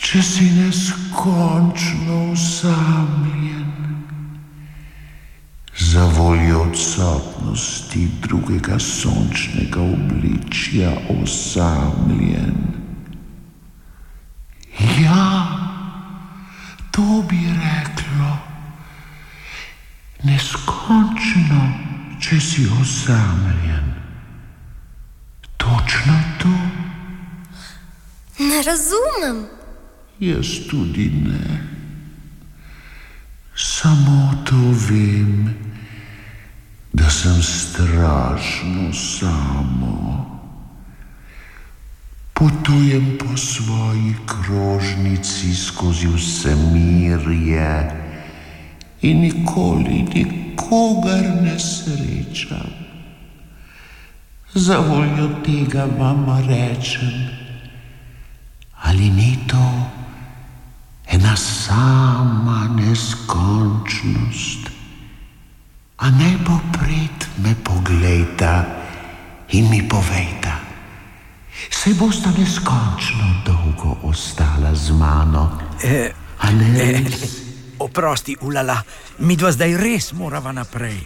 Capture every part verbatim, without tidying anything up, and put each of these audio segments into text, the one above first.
če si neskončno osamljen, za voljo odsotnosti drugega sončnega obličja osamljen. Ja, to bi reklo, neskončno, če si osamljen. Točno to. Ne razumem. Jaz tudi ne. Samo to vem, da sem strašno samo. Potujem po svoji krožnici skozi vse mirje in nikoli nikogar ne srečam. Za voljo tega vam rečem, ali ni to ena sama neskončnost? A najpoprej me poglejta in mi povejta, saj bosta neskončno dolgo ostala z mano. Eh, A ne eh, res? Oprosti, ulala, midva zdaj res morava naprej.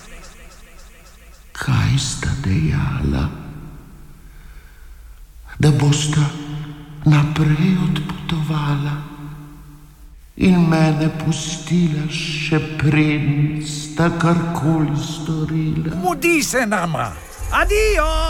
Kaj sta dejala? Da bosta naprej odpotovala in mene pustila, še preden sta karkoli storila. Mudi se nama. Adijo!